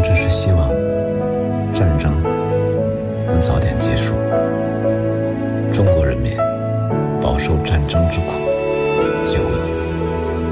只是希望战争能早点结束，中国人民饱受战争之苦，久矣。